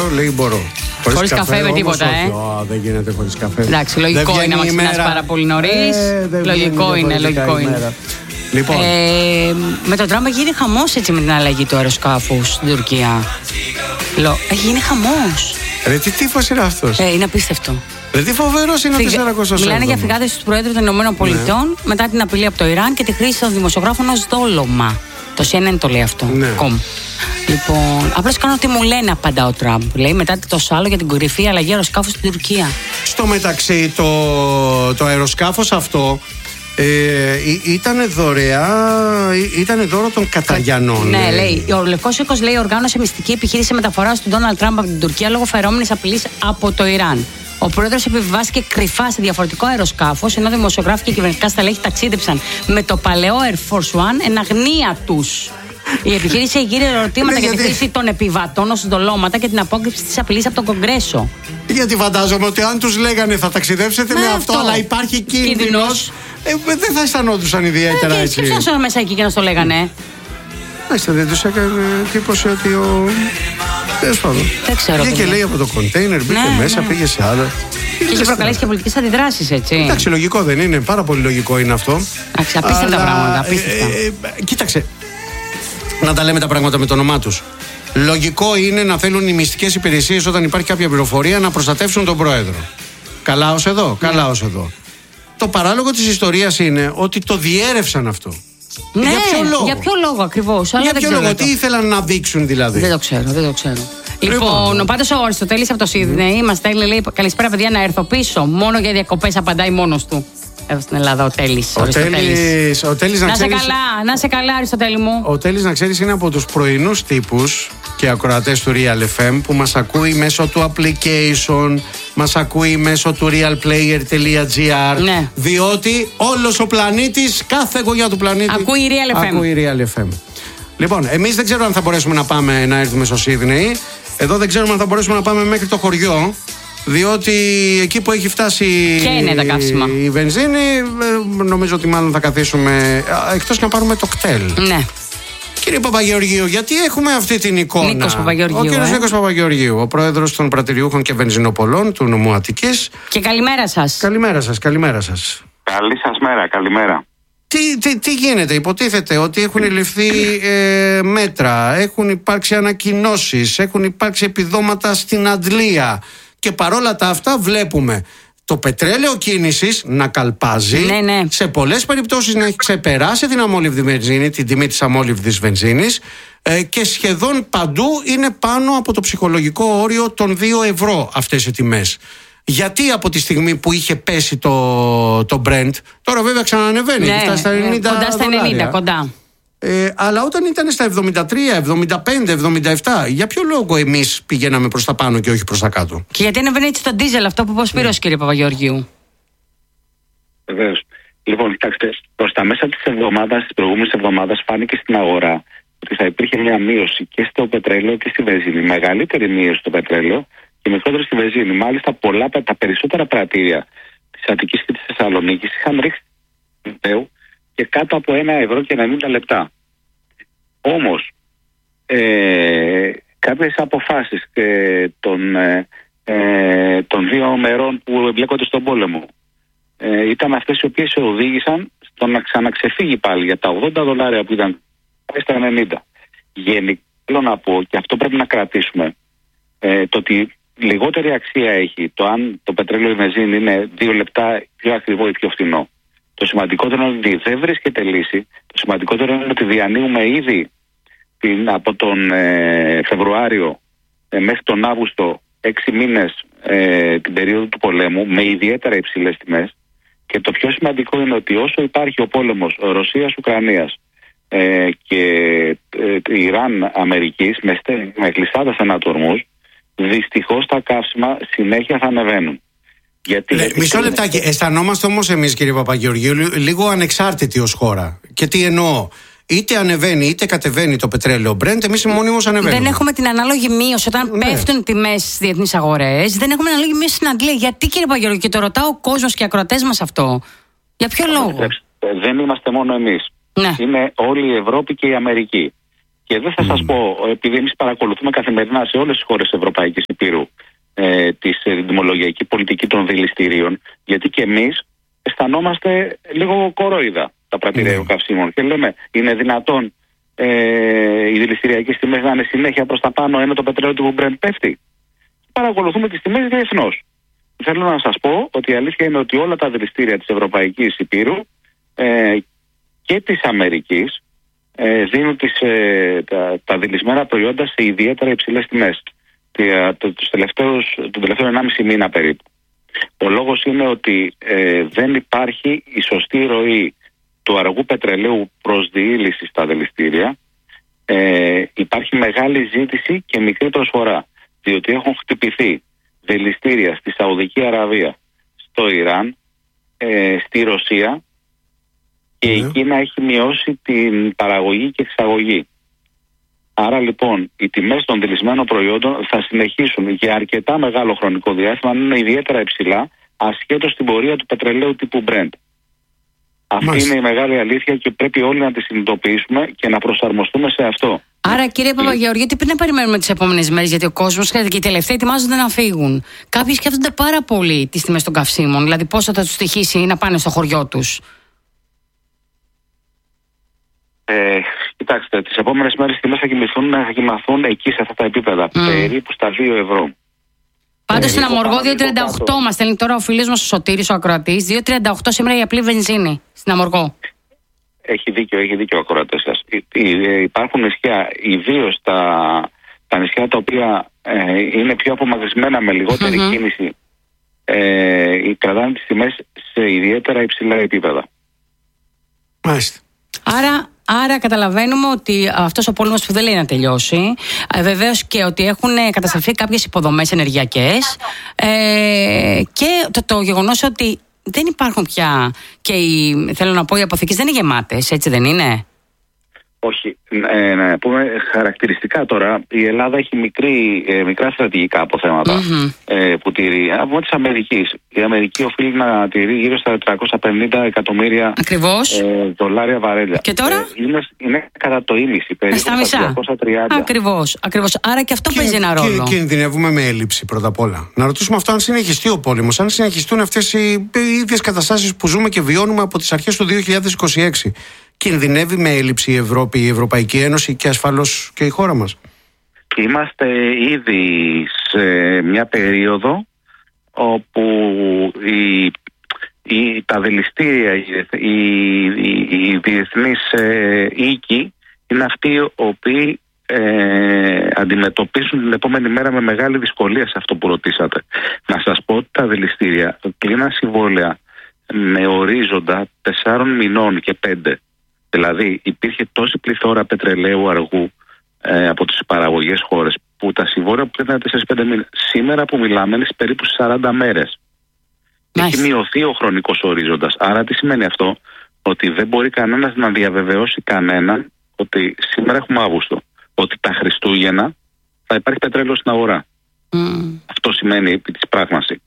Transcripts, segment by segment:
λέει μπορώ. Χωρίς καφέ με τίποτα, δεν γίνεται χωρίς καφέ. Εντάξει, λογικό είναι να ξυπνάς πάρα πολύ νωρίς. Λογικό είναι. Λοιπόν. Με το τραμ έχει γίνει χαμός έτσι με την αλλαγή του αεροσκάφου στην Τουρκία. Έχει γίνει χαμός. Ρε, τι τύφος είναι αυτός. Είναι απίστευτο. Τι φοβερός είναι αυτός ο 47. Μιλάνε για φυγάδες του Προέδρου των ΗΠΑ μετά την απειλή από το Ιράν και τη χρήση των δημοσιογράφων ως δόλωμα. Το CNN το λέει αυτό. Ναι. Λοιπόν, απλώς κάνω τι μου λένε, απαντά ο Τραμπ. Λέει μετά το άλλο για την κορυφή αλλαγή αεροσκάφου στην Τουρκία. Στο μεταξύ, το αεροσκάφος αυτό ήταν δώρο των Καταριανών. Ναι, λέει. Ο Λευκός Οίκος λέει οργάνωσε μυστική επιχείρηση μεταφοράς του Ντόναλντ Τραμπ από την Τουρκία λόγω φερόμενης απειλής από το Ιράν. Ο πρόεδρος επιβιβάστηκε κρυφά σε διαφορετικό αεροσκάφος, ενώ δημοσιογράφοι και κυβερνητικά στελέχη ταξίδεψαν με το παλαιό Air Force One εν αγνία τους. Η επιχείρηση γύρει ερωτήματα για τη χρήση των επιβατών ως δολώματα και την απόκρυψη της απειλής από τον Κογκρέσο. Γιατί φαντάζομαι ότι αν τους λέγανε θα ταξιδέψετε με αυτό, αλλά υπάρχει κίνδυνος, δεν θα αισθανόντουσαν ιδιαίτερα έτσι. Και ποιος μέσα εκεί και να στο λέγανε. Δεν τους έκανε εντύπωση ότι τέλος πάντων. Δεν ξέρω. Πήγε και λέει από το κοντέινερ, μπήκε μέσα, πήγε σε άλλο. Και έχει προκαλέσει και πολιτικές αντιδράσεις, έτσι. Εντάξει, λογικό δεν είναι, πάρα πολύ λογικό είναι αυτό. Εντάξει, απίστευτα πράγματα, απίστευτα. Κοίταξε, να τα λέμε τα πράγματα με το όνομά τους. Λογικό είναι να θέλουν οι μυστικές υπηρεσίες όταν υπάρχει κάποια πληροφορία να προστατεύσουν τον πρόεδρο. Καλά ως εδώ, καλά ως εδώ. Το παράλογο της ιστορίας είναι ότι το διέρευσαν αυτό. Ναι, για ποιο λόγο ακριβώς. Για ποιο λόγο, τι ήθελαν να δείξουν δηλαδή. Δεν το ξέρω. Λοιπόν, πάντως ο Αριστοτέλης από το Σίδνεϊ μας στέλνει, λέει: καλησπέρα, παιδιά, να έρθω πίσω. Μόνο για διακοπές απαντάει μόνος του. Στην Ελλάδα ο Τέλης. Ο Τέλης να σε καλά, Αριστοτέλη μου. Ο Τέλης, να ξέρεις, είναι από τους πρωινούς τύπους και ακροατές του Real FM που μας ακούει μέσω του application, μας ακούει μέσω του realplayer.gr. Ναι. Διότι όλος ο πλανήτης, κάθε γωνιά του πλανήτη ακούει Real FM. Λοιπόν, εμείς δεν ξέρω αν θα μπορέσουμε να πάμε να έρθουμε στο Σίδνεϊ. Εδώ δεν ξέρουμε αν θα μπορέσουμε να πάμε μέχρι το χωριό. Διότι εκεί που έχει φτάσει η βενζίνη, νομίζω ότι μάλλον θα καθίσουμε, εκτός και να πάρουμε το κτέλ. Ναι. Κύριε Παπαγεωργίου, γιατί έχουμε αυτή την εικόνα. Νίκος Παπαγεωργίου. Ο κύριος Νίκος Παπαγεωργίου, ο πρόεδρος των πρατηριούχων και βενζινοπολών του νομού Αττικής. Και καλημέρα σας. Καλημέρα σας. Καλή σας μέρα, καλημέρα. Τι γίνεται, υποτίθεται ότι έχουν ληφθεί μέτρα, έχουν υπάρξει ανακοινώσεις, έχουν υπάρξει επιδόματα στην αντλία. Και παρόλα τα αυτά βλέπουμε το πετρέλαιο κίνησης να καλπάζει, ναι. σε πολλές περιπτώσεις να έχει ξεπεράσει την αμόλυβδη βενζίνη, την τιμή της αμόλυβδης βενζίνης, και σχεδόν παντού είναι πάνω από το ψυχολογικό όριο των 2 ευρώ αυτές οι τιμές. Γιατί από τη στιγμή που είχε πέσει το Brent, τώρα βέβαια ξανανεβαίνει, φτάσει στα 90 κοντά στα 90, κοντά. Αλλά όταν ήταν στα 73, 75, 77, για ποιο λόγο εμείς πηγαίναμε προς τα πάνω και όχι προς τα κάτω? Και γιατί ανεβαίνει έτσι το ντίζελ, αυτό που είπες Σπύρος, κύριε Παπαγεωργίου? Βεβαίως. Λοιπόν, κοιτάξτε, προς τα μέσα της προηγούμενης εβδομάδας φάνηκε στην αγορά ότι θα υπήρχε μια μείωση και στο πετρέλαιο και στη βενζίνη. Μεγαλύτερη μείωση στο πετρέλαιο και μικρότερη στη βενζίνη. Μάλιστα, τα περισσότερα πρατήρια της Αττικής και της Θεσσαλονίκης είχαν ρίξει και κάτω από 1,90 ευρώ. Όμως, κάποιες αποφάσεις των 2 μερών που εμπλέκονται στον πόλεμο ήταν αυτές οι οποίες οδήγησαν στο να ξαναξεφύγει πάλι για τα $80 που ήταν στα 90. Γενικά θέλω να πω, και αυτό πρέπει να κρατήσουμε, το ότι λιγότερη αξία έχει το αν το πετρέλαιο ή η βενζίνη είναι 2 λεπτά πιο ακριβό ή πιο φθηνό. Το σημαντικότερο είναι ότι δεν βρίσκεται λύση. Το σημαντικότερο είναι ότι διανύουμε ήδη από τον Φεβρουάριο μέχρι τον Αύγουστο 6 μήνες την περίοδο του πολέμου με ιδιαίτερα υψηλές τιμές. Και το πιο σημαντικό είναι ότι όσο υπάρχει ο πόλεμος Ρωσίας-Ουκρανίας και Ιράν-Αμερικής με κλειστά θανατορμούς, δυστυχώς τα καύσιμα συνέχεια θα ανεβαίνουν. Μισό λεπτάκι. Αισθανόμαστε όμως εμείς, κύριε Παπαγεωργίου, λίγο ανεξάρτητοι ως χώρα. Και τι εννοώ? Είτε ανεβαίνει είτε κατεβαίνει το πετρέλαιο Brent, εμείς μονίμως ανεβαίνουμε. Δεν έχουμε την ανάλογη μείωση. Όταν πέφτουν τιμές στις διεθνείς αγορές, δεν έχουμε ανάλογη μείωση στην Αγγλία. Γιατί, κύριε Παπαγεωργίου, και το ρωτάω ο κόσμος και οι ακροατές μας αυτό? Για ποιο λόγο? Δεν είμαστε μόνο εμείς. Ναι. Είναι όλη η Ευρώπη και η Αμερική. Και δεν θα σας πω, επειδή εμείς παρακολουθούμε καθημερινά σε όλες τις χώρες της Ευρωπαϊκής Υπήρου τη τιμολογιακή πολιτική των δηληστηρίων, γιατί και εμείς αισθανόμαστε λίγο κορόιδα τα πρατήρια καυσίμων και λέμε, είναι δυνατόν οι δηληστηριακές τιμές να είναι συνέχεια προς τα πάνω ενώ το πετρέλαιο του Brent πέφτει? Παρακολουθούμε τις τιμές διεθνώς. Θέλω να σας πω ότι η αλήθεια είναι ότι όλα τα δηληστήρια της Ευρωπαϊκής Υπήρου και της Αμερικής δίνουν τα δηλισμένα προϊόντα σε ιδιαίτερα υψηλές τιμές τον τελευταίο 1,5 μήνα περίπου. Ο λόγος είναι ότι δεν υπάρχει η σωστή ροή του αργού πετρελαίου προς διήλυση στα δηληστήρια. Υπάρχει μεγάλη ζήτηση και μικρή προσφορά, διότι έχουν χτυπηθεί δηληστήρια στη Σαουδική Αραβία, στο Ιράν, στη Ρωσία, και η Κίνα έχει μειώσει την παραγωγή και εξαγωγή. Άρα λοιπόν οι τιμές των δηλισμένων προϊόντων θα συνεχίσουν για αρκετά μεγάλο χρονικό διάστημα να είναι ιδιαίτερα υψηλά, ασχέτως στην πορεία του πετρελαίου τύπου Brent. Αυτή είναι η μεγάλη αλήθεια και πρέπει όλοι να τη συνειδητοποιήσουμε και να προσαρμοστούμε σε αυτό. Άρα, κύριε Παπαγεωργίου, τι πρέπει να περιμένουμε τις επόμενες μέρες, γιατί ο κόσμος και οι τελευταίοι ετοιμάζονται να φύγουν. Κάποιοι σκέφτονται πάρα πολύ τις τιμές των καυσίμων, δηλαδή πόσο θα τους στοιχήσει να πάνε στο χωριό τους. Κοιτάξτε, τις επόμενες μέρες οι τιμές θα κοιμαθούν εκεί σε αυτά τα επίπεδα, περίπου στα 2 ευρώ. Πάντως στην Αμοργό 2,38 μας στέλνει τώρα ο φίλος μας ο Σωτήρης, ο ακροατής. 2,38 σήμερα η απλή βενζίνη στην Αμοργό. Έχει δίκιο ο ακροατής σας. Υπάρχουν νησιά, ιδίως τα νησιά τα οποία είναι πιο απομακρυσμένα με λιγότερη κίνηση, κρατάνε τις τιμές σε ιδιαίτερα υψηλά επίπεδα. Μάλιστα. Άρα καταλαβαίνουμε ότι αυτός ο πόλεμος που δεν λέει να τελειώσει, βεβαίως και ότι έχουν καταστραφεί κάποιες υποδομές ενεργειακές, και το γεγονός ότι δεν υπάρχουν πια και θέλω να πω, οι αποθήκες δεν είναι γεμάτες, έτσι δεν είναι? Όχι. Να πούμε χαρακτηριστικά τώρα, η Ελλάδα έχει μικρά στρατηγικά αποθέματα που τηρεί. Από της Αμερικής. Η Αμερική οφείλει να τηρεί γύρω στα 450 εκατομμύρια δολάρια βαρέλια. Και τώρα? Είναι κατά το ίμιση, περίπου στα μισά. 230. Ακριβώς. Άρα και αυτό παίζει ένα ρόλο. Και κινδυνεύουμε με έλλειψη πρώτα απ' όλα. Να ρωτήσουμε αυτό, αν συνεχιστεί ο πόλεμος, αν συνεχιστούν αυτές οι ίδιες καταστάσεις που ζούμε και βιώνουμε από τις αρχές του 2026. Κινδυνεύει με έλλειψη η Ευρώπη, η Ευρωπαϊκή Ένωση και ασφαλώς και η χώρα μας? Είμαστε ήδη σε μια περίοδο όπου τα δηληστήρια, οι διεθνείς οίκοι είναι αυτοί οι οποίοι αντιμετωπίσουν την επόμενη μέρα με μεγάλη δυσκολία σε αυτό που ρωτήσατε. Να σας πω ότι τα δηληστήρια κλείναν συμβόλαια με ορίζοντα 4 μηνών και 5. Δηλαδή υπήρχε τόση πληθώρα πετρελαίου αργού από τις παραγωγές χώρες που τα συμβόλαια που ήταν 4-5 μήνες. Σήμερα που μιλάμε είναι περίπου 40 μέρες. Έχει μειωθεί ο χρονικός ορίζοντας. Άρα τι σημαίνει αυτό? Ότι δεν μπορεί κανένας να διαβεβαιώσει κανέναν ότι σήμερα έχουμε Αύγουστο, ότι τα Χριστούγεννα θα υπάρχει πετρέλαιο στην αγορά. Αυτό σημαίνει επί της πράγμαση.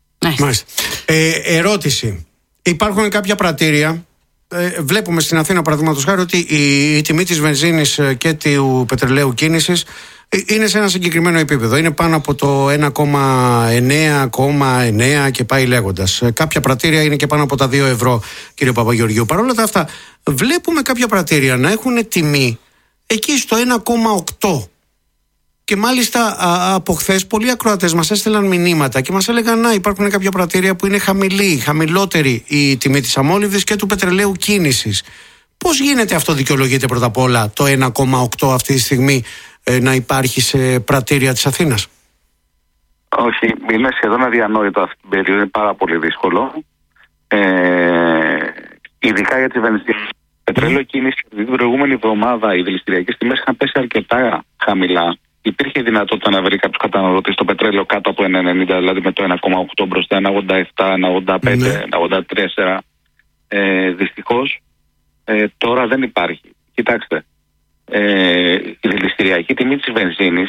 Ερώτηση. Υπάρχουν κάποια πρατήρια. Βλέπουμε στην Αθήνα, παραδείγματος χάρη, ότι η τιμή της βενζίνης και του πετρελαίου κίνησης είναι σε ένα συγκεκριμένο επίπεδο. Είναι πάνω από το 1,9 και πάει λέγοντας. Κάποια πρατήρια είναι και πάνω από τα 2 ευρώ, κύριε Παπαγεωργίου. Παρ' όλα αυτά, βλέπουμε κάποια πρατήρια να έχουν τιμή εκεί στο 1,8. Και μάλιστα από χθες πολλοί ακροατές μας έστειλαν μηνύματα και μας έλεγαν να υπάρχουν κάποια πρατήρια που είναι χαμηλότερη η τιμή της αμόλυβδης και του πετρελαίου κίνησης. Πώς γίνεται αυτό, δικαιολογείται πρώτα απ' όλα το 1,8 αυτή τη στιγμή να υπάρχει σε πρατήρια της Αθήνας? Όχι, είναι σχεδόν αδιανόητο αυτή την περίοδο, είναι πάρα πολύ δύσκολο. Ειδικά για τη βενζίνη. Πετρέλαιο κίνηση, την προηγούμενη εβδομάδα οι δηληστηριακές τιμές είχαν πέσει αρκετά χαμηλά. Υπήρχε δυνατότητα να βρει κάποιος καταναλωτής το πετρέλαιο κάτω από 1,90, δηλαδή με το 1,8 μπροστά, 1,87, 1,85, 1,84. Δυστυχώς τώρα δεν υπάρχει. Κοιτάξτε, η δηληστηριακή τιμή της βενζίνης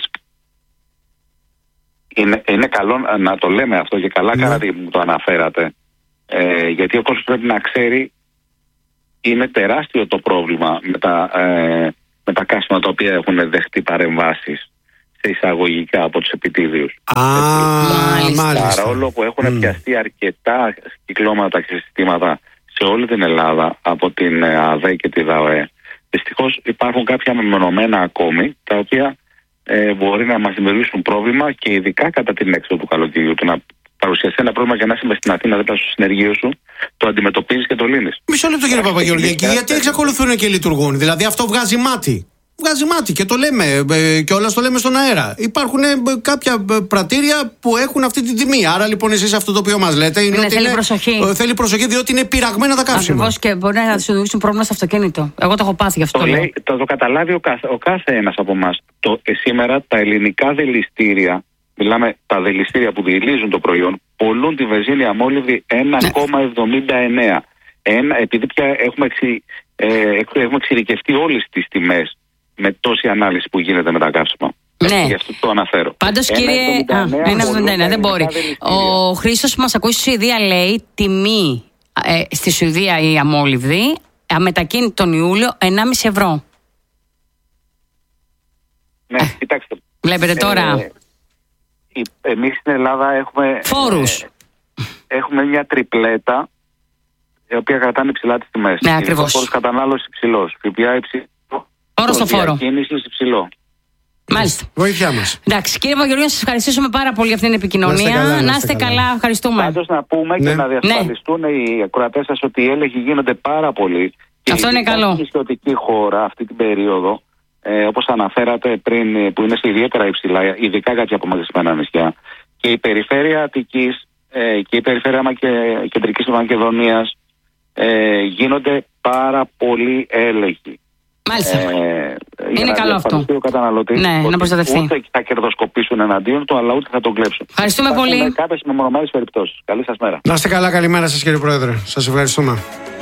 είναι καλό να το λέμε αυτό και καλά κάνατε που το αναφέρατε, γιατί ο κόσμος πρέπει να ξέρει είναι τεράστιο το πρόβλημα με τα με τα καύσιμα τα οποία έχουν δεχτεί παρεμβάσεις σε εισαγωγικά από τους επιτίδιους. Μάλιστα. Παρόλο που έχουν πιαστεί αρκετά κυκλώματα και συστήματα σε όλη την Ελλάδα από την ΑΔΕ και τη ΔΑΟΕ, δυστυχώς υπάρχουν κάποια μεμονωμένα ακόμη, τα οποία μπορεί να μας δημιουργήσουν πρόβλημα και ειδικά κατά την έξοδο του καλοκαιριού. Το να παρουσιαστεί ένα πρόβλημα και να είσαι στην Αθήνα δίπλα στο συνεργείο σου, το αντιμετωπίζεις και το λύνεις. Μισό λεπτό, κύριε Παπαγεωργιακή, γιατί εξακολουθούν και λειτουργούν? Δηλαδή αυτό βγάζει μάτι. Βγάζει μάτι και το λέμε και όλα το λέμε στον αέρα. Υπάρχουν κάποια πρατήρια που έχουν αυτή την τιμή. Άρα λοιπόν εσείς αυτό το οποίο μας λέτε είναι ότι θέλει προσοχή. Θέλει προσοχή, διότι είναι πειραγμένα τα καύσιμα. Ακριβώς, και μπορεί να σου δημιουργήσουν πρόβλημα στο αυτοκίνητο. Εγώ το έχω πάθει γι' αυτό. Το καταλάβει ο κάθε ένας από εμάς. Σήμερα τα ελληνικά δελιστήρια, μιλάμε τα δελιστήρια που διελίζουν το προϊόν, πολλούν τη βενζίνη αμόλυβδη 1,79. Επειδή πια έχουμε εξειδικευτεί όλες τις τιμές με τόση ανάλυση που γίνεται με τα καύσιμα. Ναι. Γι' αυτό το αναφέρω. Πάντως, κύριε. 1,79 δεν μπορεί. Ο Χρήστος που μας ακούει στη Σουηδία λέει τιμή στη Σουηδία η αμόλυβδη αμετακίνητη τον Ιούλιο 1,5 ευρώ. Ναι, κοιτάξτε. Βλέπετε τώρα. Εμείς στην Ελλάδα έχουμε φόρους. Έχουμε μια τριπλέτα η οποία κρατάνε ψηλά τις τιμές. Ναι, ακριβώς. Φόρος κατανάλωση υψηλός, ΦΠΑ υψηλό. Όρος στο φόρο. Διακίνηση υψηλό. Μάλιστα. Βοήθειά μας. Εντάξει, κύριε Παπαγεωργίου, σας ευχαριστήσουμε πάρα πολύ για αυτήν την επικοινωνία. Να είστε καλά, ευχαριστούμε. Πάντως να πούμε και να διασφαλιστούν οι ακροατές σας ότι οι έλεγχοι γίνονται πάρα πολύ. Αυτό είναι καλό. Στην νησιωτική χώρα αυτή την περίοδο, όπως αναφέρατε πριν, που είναι σε ιδιαίτερα υψηλά, ειδικά κάποια απομακρυσμένα νησιά, και η περιφέρεια Αττικής και η περιφέρεια Κεντρικής Μακεδονίας γίνονται πάρα πολλοί έλεγχοι. Μάλιστα. Είναι καλό αυτό. Ο καταναλωτής, ναι, να προστατευτεί. Ούτε θα κερδοσκοπήσουν εναντίον του, αλλά ούτε θα τον κλέψουν. Ευχαριστούμε πολύ. Με κάποιες μεμονωμένες περιπτώσεις. Καλή σας μέρα. Να είστε καλά, καλημέρα σας κύριε Πρόεδρε. Σας ευχαριστούμε.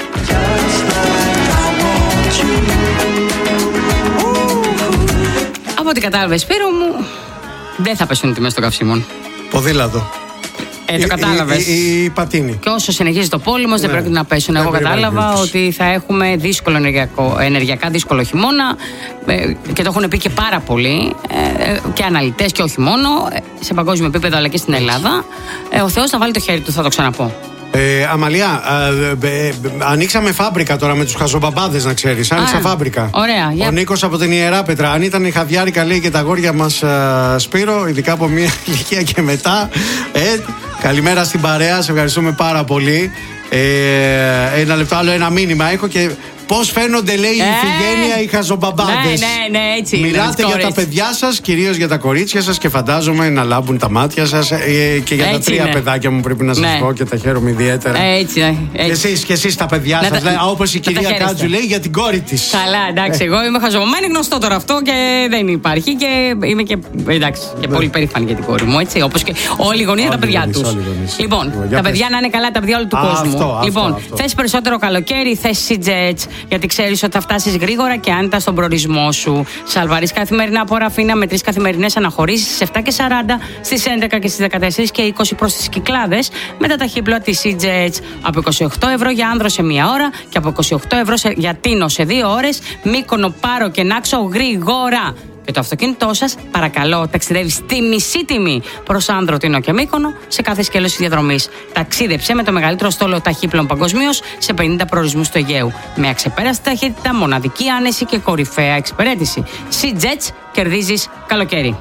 Από ό,τι κατάλαβε, Σπύρο μου, δεν θα πέσουν οι τιμές των καυσίμων. Ποδήλατο. Το κατάλαβες. Η πατίνη. Και όσο συνεχίζει το πόλεμος, δεν πρόκειται να πέσουν. Εγώ κατάλαβα ότι θα έχουμε ενεργειακά δύσκολο χειμώνα και το έχουν πει και πάρα πολλοί και αναλυτές και όχι μόνο σε παγκόσμιο επίπεδο αλλά και στην Ελλάδα. Ο Θεός να βάλει το χέρι του, θα το ξαναπώ. Αμαλία, ανοίξαμε φάμπρικα τώρα με τους χαζομπαμπάδες, να ξέρεις. Άνοιξα φάμπρικα. Ωραία. Ο Νίκος από την Ιεράπετρα. Αν ήταν η χαδιάρικα, λέει, και τα αγόρια μας, Σπύρο, ειδικά από μια ηλικία και μετά. Καλημέρα στην παρέα, σε ευχαριστούμε πάρα πολύ. Ένα λεπτό, άλλο ένα μήνυμα έχω και. Πώς φαίνονται, λέει, η Ιφηγένεια, οι χαζομπαμπάδες. Ναι, έτσι. Μιλάτε για τα παιδιά σας, κυρίως για τα κορίτσια σας, και φαντάζομαι να λάμπουν τα μάτια σας και για τα 3 παιδάκια μου, πρέπει να σας πω, και τα χαίρομαι ιδιαίτερα. Έτσι. Και εσείς τα παιδιά σας, όπως η κυρία Κάτζου λέει για την κόρη της. Καλά, εντάξει, εγώ είμαι χαζομπαμπά, είναι γνωστό τώρα αυτό και δεν υπάρχει και είμαι και, εντάξει, και πολύ περήφανη για την κόρη μου, έτσι. Όπως και όλοι οι γονείς για τα παιδιά τους. Λοιπόν, τα παιδιά να είναι καλά, τα παιδιά όλου του κόσμου. Λοιπόν, θες περισσότερο καλοκαίρι, θες Sea-Jets. Γιατί ξέρεις ότι θα φτάσεις γρήγορα και άνετα στον προορισμό σου. Σαλβαρείς καθημερινά από Ραφίνα με 3 καθημερινές αναχωρήσεις στις 7 και 40, στις 11 και στις 14 και 20 προς τις Κυκλάδες με τα ταχύπλοα της Sea-Jets. Από 28 ευρώ για άνδρο σε 1 ώρα και από 28 ευρώ για Τίνο σε 2 ώρες. Μύκονο, Πάρο και Νάξο γρήγορα. Και το αυτοκίνητό σας, παρακαλώ, ταξιδεύει στη μισή τιμή προς Άνδρο, Τίνο και Μύκονο σε κάθε σκέλος της διαδρομής. Ταξίδεψε με το μεγαλύτερο στόλο ταχύπλων παγκοσμίως σε 50 προορισμούς του Αιγαίου. Με αξεπέραστη ταχύτητα, μοναδική άνεση και κορυφαία εξυπηρέτηση. Sea-Jets, κερδίζεις καλοκαίρι.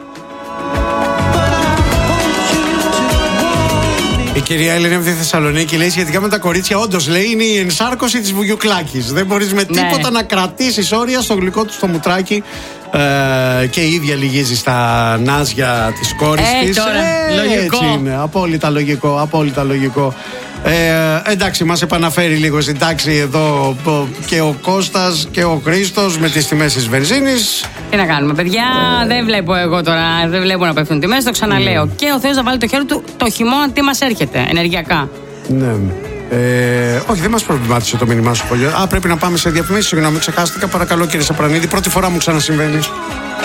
Η κυρία Έλληνα από τη Θεσσαλονίκη λέει σχετικά με τα κορίτσια, όντως λέει είναι η ενσάρκωση της βουγιουκλάκης. Δεν μπορείς με τίποτα να κρατήσεις όρια στο γλυκό του στο μουτράκι. Και η ίδια λυγίζει στα νάζια της κόρης της. Λογικό. Έτσι είναι, απόλυτα λογικό. Εντάξει, μας επαναφέρει λίγο στην τάξη εδώ και ο Κώστας και ο Χρήστος με τις τιμές της βενζίνης. Τι να κάνουμε, παιδιά, δεν βλέπω εγώ τώρα, δεν βλέπω να πέφτουν τιμές, το ξαναλέω. Και ο Θεός να βάλει το χέρι του το χειμώνα, τι μας έρχεται ενεργειακά. Ναι. Όχι, δεν μας προβλημάτισε το μήνυμά σου πολύ. Πρέπει να πάμε σε διαφημίσεις. Συγγνώμη, ξεχάστηκα. Παρακαλώ, κύριε Σαπρανίδη, πρώτη φορά μου ξανασυμβαίνει.